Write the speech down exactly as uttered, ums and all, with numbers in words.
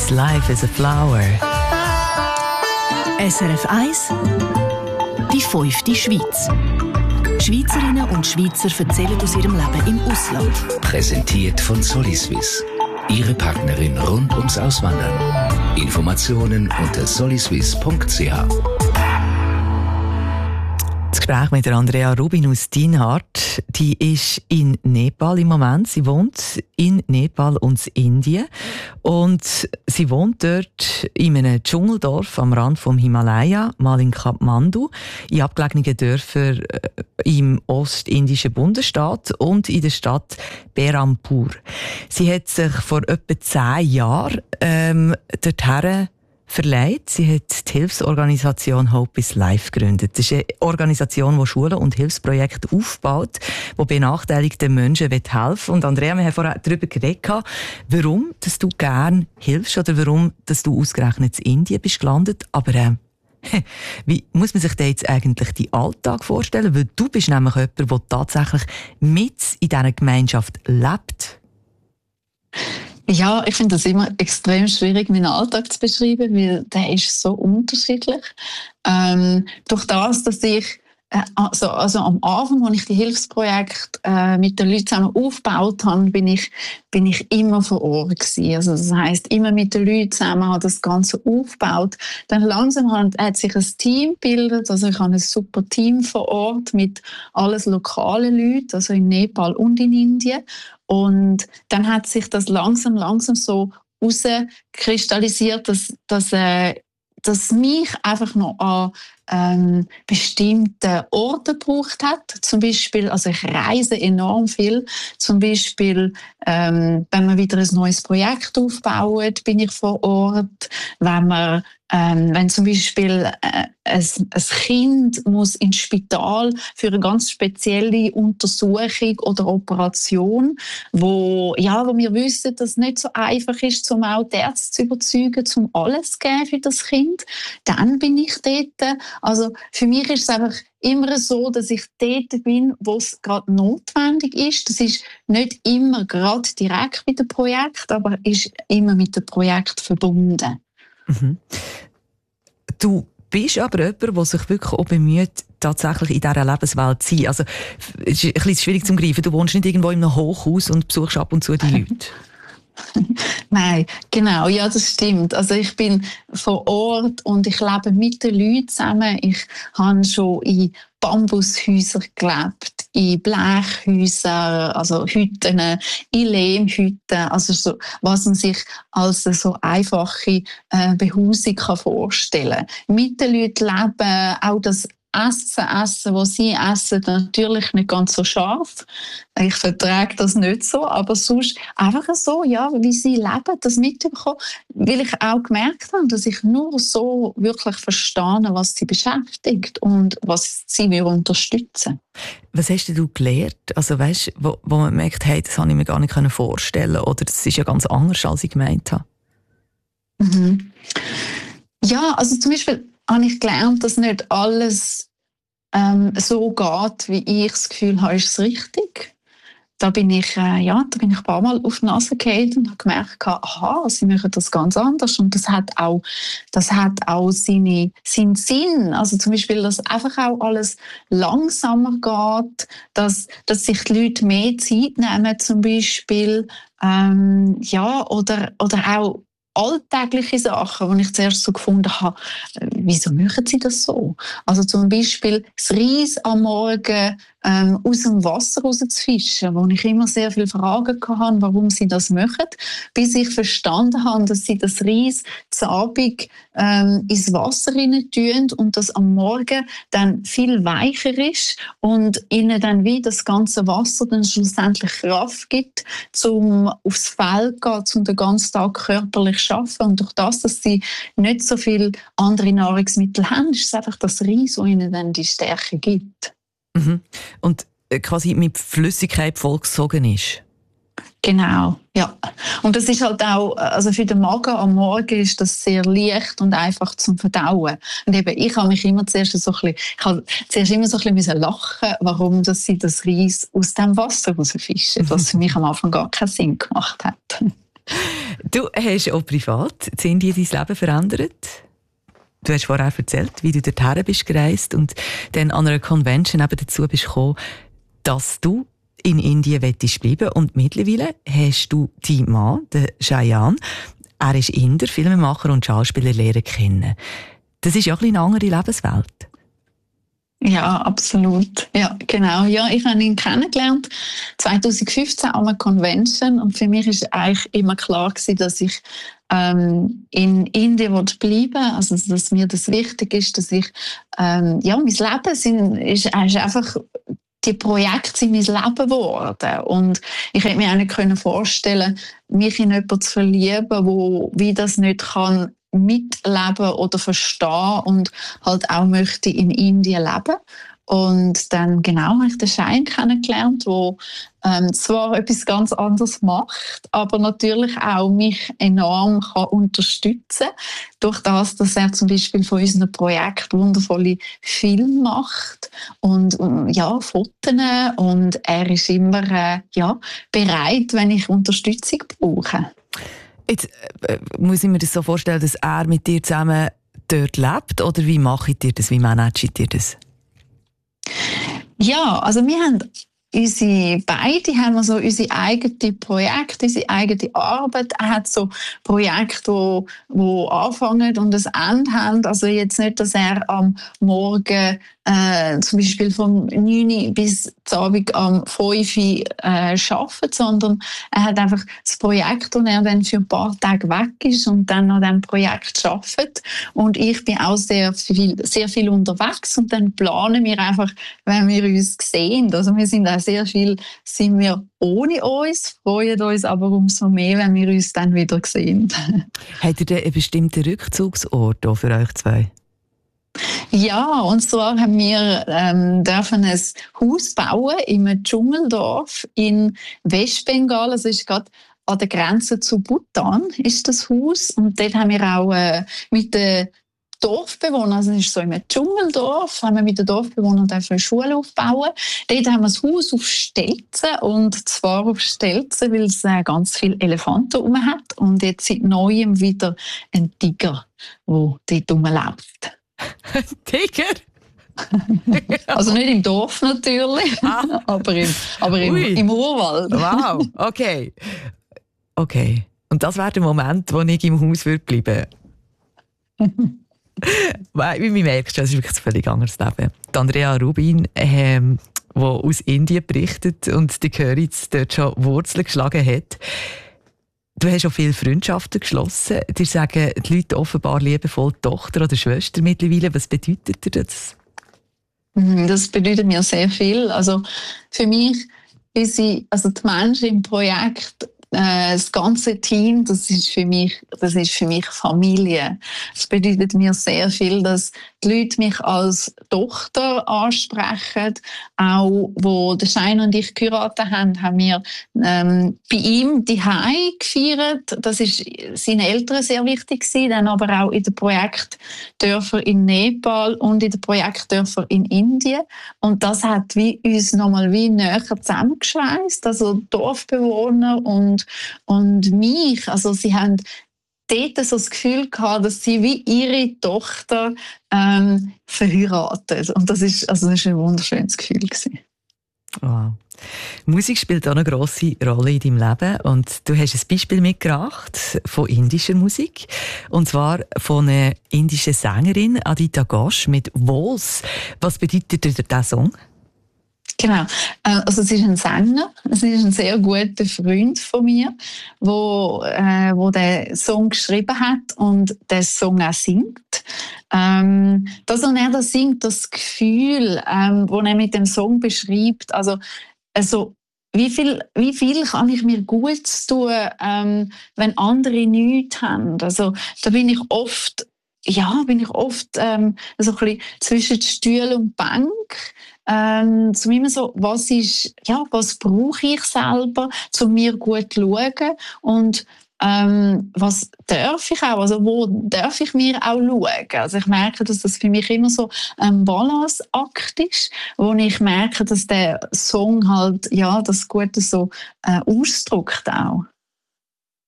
'cause life is a flower. S R F eins, die fünfte Schweiz. Schweizerinnen und Schweizer erzählen aus ihrem Leben im Ausland. Präsentiert von Soliswiss. Ihre Partnerin rund ums Auswandern. Informationen unter soliswiss punkt c h. Das Gespräch mit der Andrea Rubin aus Dinhardt. Die ist in Nepal im Moment. Sie wohnt in Nepal und in Indien. Und sie wohnt dort in einem Dschungeldorf am Rand vom Himalaya, mal in Kathmandu, in abgelegenen Dörfern im ostindischen Bundesstaat und in der Stadt Berhampur. Sie hat sich vor etwa zehn Jahren ähm, dorthin verleiht. Sie hat die Hilfsorganisation Hope is Life gegründet. Das ist eine Organisation, die Schulen und Hilfsprojekte aufbaut, die benachteiligten Menschen helfen will. Und Andrea, wir haben vorher darüber geredet, warum dass du gerne hilfst oder warum dass du ausgerechnet in Indien bist gelandet. Aber äh, wie muss man sich da jetzt eigentlich den Alltag vorstellen? Weil du bist nämlich jemand, der tatsächlich mit in dieser Gemeinschaft lebt. Ja, ich finde das immer extrem schwierig, meinen Alltag zu beschreiben, weil der ist so unterschiedlich. Ähm, durch das, dass ich äh, also, also am Anfang, als ich die Hilfsprojekte äh, mit den Leuten zusammen aufgebaut habe, bin ich, bin ich immer vor Ort gewesen. Also das heisst, immer mit den Leuten zusammen habe das Ganze aufgebaut. Dann langsam hat, hat sich ein Team gebildet. Also ich habe ein super Team vor Ort mit alles lokalen Leuten, also in Nepal und in Indien. Und dann hat sich das langsam, langsam so herauskristallisiert, dass, dass, äh, dass mich einfach noch an ähm, bestimmten Orten gebraucht hat. Zum Beispiel, also ich reise enorm viel. Zum Beispiel, ähm, wenn wir wieder ein neues Projekt aufbauen, bin ich vor Ort. Wenn wir Ähm, wenn zum Beispiel äh, ein, ein Kind muss ins Spital für eine ganz spezielle Untersuchung oder Operation, wo, ja, wo wir wissen, dass es nicht so einfach ist, um auch die Ärzte zu überzeugen, um alles zu geben für das Kind, dann bin ich dort. Also für mich ist es einfach immer so, dass ich dort bin, wo es gerade notwendig ist. Das ist nicht immer gerade direkt mit dem Projekt, aber ist immer mit dem Projekt verbunden. Mhm. Du bist aber jemand, der sich wirklich auch bemüht, tatsächlich in dieser Lebenswelt zu sein. Also, es ist ein bisschen schwierig zu greifen. Du wohnst nicht irgendwo in einem Hochhaus und besuchst ab und zu die Leute. Nein, genau, ja, das stimmt. Also ich bin vor Ort und ich lebe mit den Leuten zusammen. Ich habe schon in Bambushäusern gelebt, in Blechhäusern, also Hütten, in Lehmhütten, also so, was man sich als so einfache äh, Behausung kann vorstellen kann. Mit den Leuten leben, auch das Essen, Essen, das sie essen, natürlich nicht ganz so scharf. Ich vertrage das nicht so, aber sonst einfach so, ja, wie sie leben, das mitbekommen, weil ich auch gemerkt habe, dass ich nur so wirklich verstehe, was sie beschäftigt und was sie mir unterstützen. Was hast du gelernt? Also weißt, wo, wo man merkt, hey, das habe ich mir gar nicht vorstellen können oder das ist ja ganz anders, als ich gemeint habe. Mhm. Ja, also zum Beispiel habe ich gelernt, dass nicht alles ähm, so geht, wie ich das Gefühl habe, ist es richtig. Da bin ich, äh, ja, da bin ich ein paar Mal auf die Nase gefallen und habe gemerkt, aha, sie machen das ganz anders und das hat auch, das hat auch seine, seinen Sinn. Also zum Beispiel, dass einfach auch alles langsamer geht, dass, dass sich die Leute mehr Zeit nehmen, zum Beispiel, ähm, ja, oder, oder auch alltägliche Sachen, die ich zuerst so gefunden habe, wieso machen sie das so? Also zum Beispiel das Reis am Morgen ähm, aus dem Wasser rauszufischen, wo ich immer sehr viele Fragen hatte, warum sie das machen, bis ich verstanden habe, dass sie das Reis zu Abend ähm, ins Wasser rein tun und das am Morgen dann viel weicher ist und ihnen dann wie das ganze Wasser dann schlussendlich Kraft gibt, um aufs Feld zu gehen, um den ganzen Tag körperlich zu arbeiten. Und durch das, dass sie nicht so viele andere Nahrungsmittel haben, ist es einfach das Reis, das ihnen dann die Stärke gibt. Mhm. Und quasi mit Flüssigkeit vollgesogen ist. Genau, ja. Und das ist halt auch, also für den Magen am Morgen ist das sehr leicht und einfach zum Verdauen. Und eben, ich habe mich immer zuerst so ein bisschen, ich habe zuerst immer so ein bisschen lachen, warum dass sie das Reis aus dem Wasser rausfischen, was für mich am Anfang gar keinen Sinn gemacht hat. Du hast auch privat in Indien dein Leben verändert. Du hast vorher erzählt, wie du dorthin bist gereist und dann an einer Convention eben dazu bist gekommen, dass du in Indien bleiben willst. Und mittlerweile hast du deinen Mann, den Cheyenne, er ist Inder, Filmemacher und Schauspieler, lernen kennen. Das ist ja ein eine andere Lebenswelt. Ja, absolut. Ja, genau. Ja, ich habe ihn kennengelernt zwanzig fünfzehn an einer Convention und für mich ist eigentlich immer klar gewesen, dass ich ähm, in Indien bleiben will. Also, dass mir das wichtig ist, dass ich, ähm, ja, mein Leben sind, ist, ist einfach, die Projekte sind mein Leben geworden. Und ich hätte mir auch nicht können vorstellen, mich in jemanden zu verlieben, wo wie das nicht kann mitleben oder verstehen und halt auch möchte in Indien leben. Und dann genau habe ich den Schein kennengelernt, der ähm, zwar etwas ganz anderes macht, aber natürlich auch mich enorm kann unterstützen kann. Durch das, dass er zum Beispiel von unserem Projekt wundervolle Filme macht und ja, Fotos. Und er ist immer äh, ja, bereit, wenn ich Unterstützung brauche. Jetzt äh, muss ich mir das so vorstellen, dass er mit dir zusammen dort lebt? Oder wie macht ihr das? Wie managt ihr das? Ja, also wir haben unsere beide haben wir so unsere eigenen Projekte, unsere eigene Arbeit. Er hat so Projekte, wo, wo anfangen und ein Ende haben. Also jetzt nicht, dass er am Morgen äh, zum Beispiel vom neun Uhr bis zum Abend am fünf Uhr äh, arbeitet, sondern er hat einfach das Projekt, und er dann für ein paar Tage weg ist und dann an diesem Projekt arbeitet. Und ich bin auch sehr viel, sehr viel unterwegs und dann planen wir einfach, wenn wir uns sehen. Also wir sind auch sehr viel sind wir ohne uns, freuen uns aber umso mehr, wenn wir uns dann wieder sehen. Habt ihr denn einen bestimmten Rückzugsort für euch zwei? Ja, und zwar haben wir ähm, dürfen ein Haus bauen im Dschungeldorf in Westbengal. Das ist gerade an der Grenze zu Bhutan ist das Haus. Und dort haben wir auch äh, mit den Dorfbewohnern, also es ist so im Dschungeldorf, haben wir mit den Dorfbewohnern eine Schule aufbauen. Dort haben wir das Haus auf Stelzen, und zwar auf Stelzen, weil es äh, ganz viele Elefanten rum hat und jetzt seit Neuem wieder ein Tiger, der dort rumläuft. Ein Tiger? Also nicht im Dorf natürlich, ah. aber, im, aber im, im Urwald. Wow, okay. Okay. Und das wäre der Moment, wo ich im Haus bleiben würde. Wie man merkt, das ist wirklich ein völlig anderes Leben. Die Andrea Rubin, ähm, die aus Indien berichtet und die Köritz dort schon Wurzeln geschlagen hat. Du hast auch viele Freundschaften geschlossen. Dir sagen die Leute offenbar liebevoll Tochter oder Schwester mittlerweile. Was bedeutet dir das? Das bedeutet mir sehr viel. Also für mich, unsere, also die Menschen im Projekt, äh, das ganze Team, das ist für mich, das ist für mich Familie. Es bedeutet mir sehr viel, dass die Leute mich als Tochter ansprechen. Auch wo der Schein und ich geheiratet haben, haben wir ähm, bei ihm die Hause gefeiert. Das ist seinen Eltern sehr wichtig gewesen, dann aber auch in den Projektdörfern in Nepal und in den Projektdörfern in Indien. Und das hat wie uns nochmal wie näher zusammengeschweißt. Also Dorfbewohner und, und mich. Also sie haben dort so das Gefühl gehabt, dass sie wie ihre Tochter ähm, verheiratet. Und das ist, also das ist ein wunderschönes Gefühl gewesen. Wow. Musik spielt auch eine grosse Rolle in deinem Leben. Und du hast ein Beispiel mitgebracht von indischer Musik. Und zwar von einer indischen Sängerin, Aditya Ghosh, mit «Waltz». Was bedeutet dir dieser Song? Genau. Also es ist ein Sänger, es ist ein sehr guter Freund von mir, wo, äh, wo den Song geschrieben hat und den Song auch singt. Ähm, das, und er das singt, das Gefühl, ähm, das er mit dem Song beschreibt, also, also wie viel, wie viel kann ich mir Gutes tun, ähm, wenn andere nichts haben. Also da bin ich oft, ja, bin ich oft ähm, so ein bisschen zwischen Stuhl und Bank. Ähm, zum immer so, was ist, ja, was brauche ich selber, um mir gut zu schauen und ähm, was darf ich auch, also wo darf ich mir auch schauen. Also ich merke, dass das für mich immer so ein Balanceakt ist, wo ich merke, dass der Song halt, ja, das Gute so äh, ausdrückt auch.